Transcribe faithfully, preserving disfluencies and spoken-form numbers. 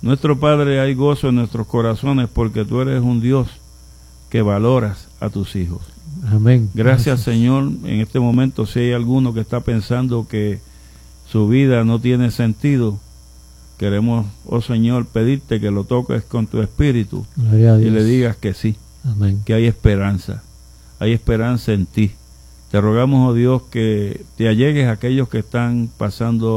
Nuestro Padre, hay gozo en nuestros corazones porque tú eres un Dios que valoras a tus hijos. Amén. Gracias, Gracias, Señor. En este momento, si hay alguno que está pensando que su vida no tiene sentido, queremos, oh Señor, pedirte que lo toques con tu espíritu Gloria a Dios. y le digas que sí, Amén. que hay esperanza, hay esperanza en ti. Te rogamos, oh Dios, que te allegues a aquellos que están pasando